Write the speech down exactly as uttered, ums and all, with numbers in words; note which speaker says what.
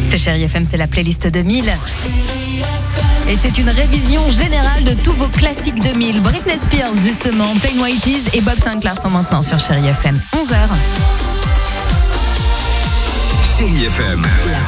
Speaker 1: C'est Chérie F M, c'est la playlist deux mille. Et c'est une révision générale de tous vos classiques deux mille. Britney Spears, justement, Plain White Tees et Bob Sinclair sont maintenant sur Chérie F M. onze heures.
Speaker 2: Chérie F M.
Speaker 3: La